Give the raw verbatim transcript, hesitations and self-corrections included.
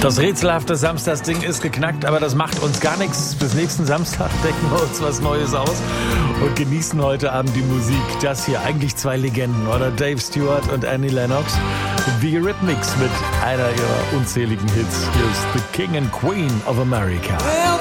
Das rätselhafte Samstagsding ist geknackt, aber das macht uns gar nichts. Bis nächsten Samstag denken wir uns was Neues aus und genießen heute Abend die Musik. Das hier, eigentlich zwei Legenden, oder? Dave Stewart und Annie Lennox. Und The Eurythmics mit einer ihrer unzähligen Hits. Hier ist The King and Queen of America.